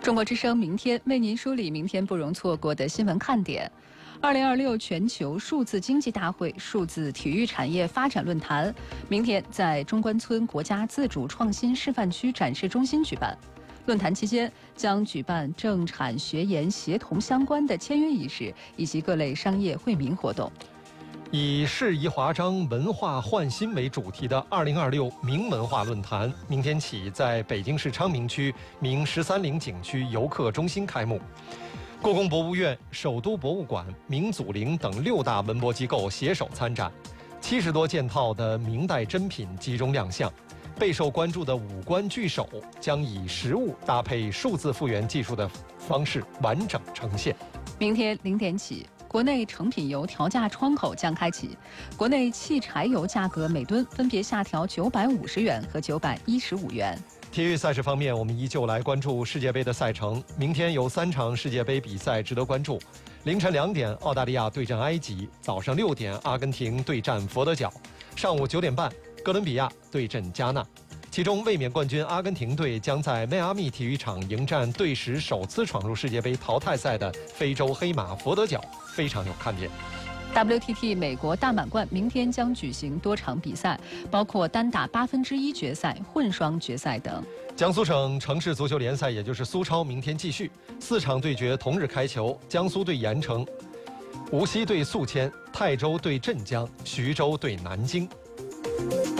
中国之声明天为您梳理明天不容错过的新闻看点。2026全球数字经济大会数字体育产业发展论坛明天在中关村国家自主创新示范区展示中心举办。论坛期间将举办政产学研协同相关的签约仪式以及各类商业惠民活动。 以适宜华章、文化焕新为主题的2026明文化论坛，明天起在北京市昌明区明13陵景区游客中心开幕。故宫博物院、首都博物馆、明祖陵等6大文博机构携手参展，70多件套的明代珍品集中亮相。备受关注的五官巨手将以实物搭配数字复原技术的方式完整呈现。 明天0点起，国内成品油调价窗口将开启，国内汽柴油价格每吨分别下调950元和915元。 体育赛事方面，我们依旧来关注世界杯的赛程。明天有3场世界杯比赛值得关注。凌晨2点，澳大利亚对阵埃及；早上6点，阿根廷对战佛得角；上午9点半，哥伦比亚对阵加纳。其中卫冕冠军阿根廷队将在迈阿密体育场迎战队史首次闯入世界杯淘汰赛的非洲黑马佛得角，非常有看点。 WTT 美国大满贯明天将举行多场比赛，包括单打1/8决赛、混双决赛等。 江苏省城市足球联赛，也就是苏超，明天继续，4场对决同日开球，江苏对盐城，无锡对宿迁，泰州对镇江，徐州对南京。